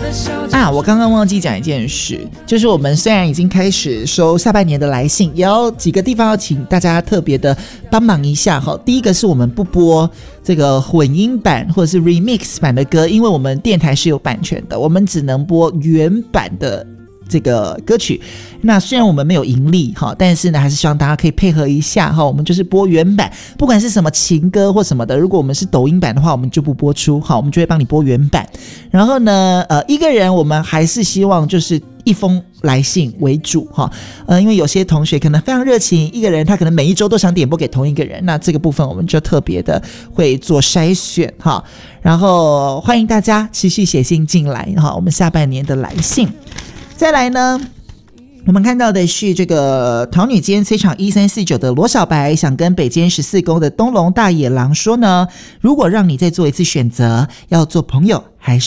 啊，我刚刚忘记讲一件事，就是我们虽然已经开始收下半年的来信，也要几个地方要请大家特别的帮忙一下哈。第一个是我们不播这个混音版或者是 remix 版的歌，因为我们电台是有版权的，我们只能播原版的这个歌曲。那虽然我们没有盈利哈，但是呢还是希望大家可以配合一下哈，我们就是播原版，不管是什么情歌或什么的，如果我们是抖音版的话，我们就不播出，好，我们就会帮你播原版。然后呢一个人我们还是希望就是一封来信为主哈，因为有些同学可能非常热情，一个人他可能每一周都想点播给同一个人，那这个部分我们就特别的会做筛选哈。然后欢迎大家持续写信进来哈，我们下半年的来信。再来呢，我们看到的是这个桃女间催场1349的罗小白想跟北间14宫的东龙大野狼说呢，如果让你再做一次选择，要做朋友还